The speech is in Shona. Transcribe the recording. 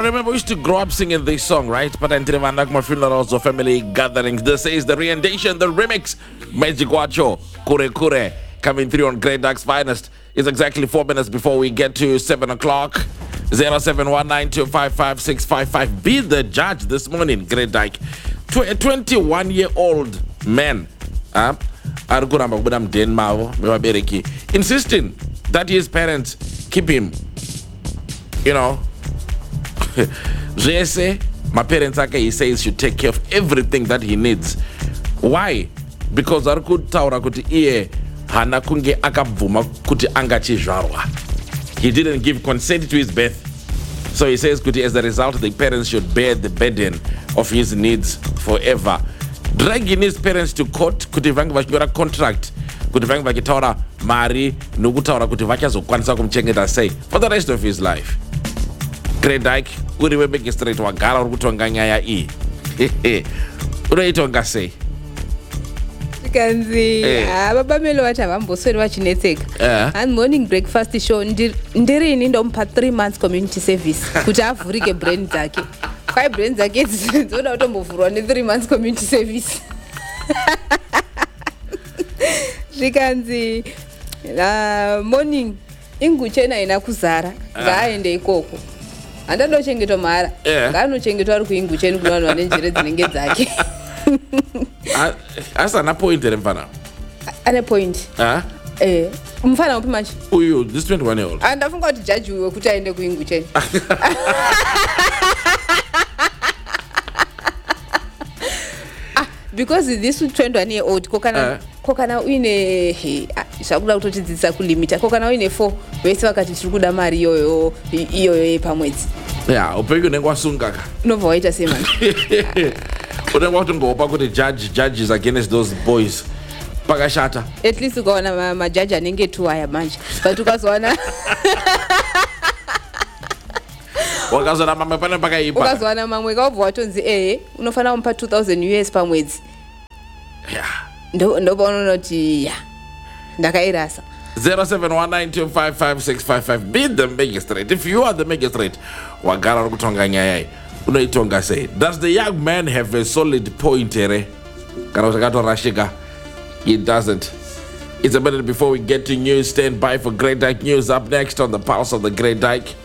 remember we used to grow up singing this song, right? But until my funerals or family gatherings. This is the Rendition, the remix. Magic Wacho, Kure Kure, coming through on Great Duck's Finest. It's exactly 4 minutes before we get to 7 o'clock. 0719255655. Be the judge this morning, Great Dyke. A 21-year-old man, insisting that his parents keep him, my parents, he says, should take care of everything that he needs. Why? Because he didn't give consent to his birth. So he says, as a result, the parents should bear the burden of his needs forever. Dragging his parents to court, a contract, mari, say for the rest of his life. Great Dyke, we will make it straight to a gala or say. Kanzi ababamelo wacha vambosweri vachinetseka and morning breakfast show ndirini ndompa 3 months community service kuti avhurike brain dzake kwai brain dzake dzoda kutombovhurwa ne3 months community service zvikanzi morning inguchena ina kuzara ngaaende ikoko handandochengetwa mhara ngaanochengetwa ari kuingucheni kuna vanhu vane njere dzinenge dzake. Asana point ere mfana. Ane point. Mfana upi manje? Uyu, this 21 year old. Ndafunga kuti judge uwe kuti aende kuingucheni. Because this 21 year old kokana uine zvakuda kutotidzidzisa kulimita kokana uine 4 vese vakati tiri kuda mari iyoyo pamwedzi. Yeah, upenyu unenge wasunga ka. Unobva waita semani. Unenge watongopa kuti judges against those boys pakashata. At least ukaona majaji anenge 2 aya manje but ukazoona wakazona mamwe pane pakaipa ukazoona mamwe kaubva watonzi unofana kumpa 2000 US pamwedzi. Yeah. Ndo unoti ndakairasa. 0719255655. Be the magistrate. If you are the magistrate, wagara kutonga nyaya unoitonga say, does the young man have a solid point here? He doesn't. It's a minute before we get to news. Stand by for Great Dyke News. Up next on the Pulse of the Great Dyke.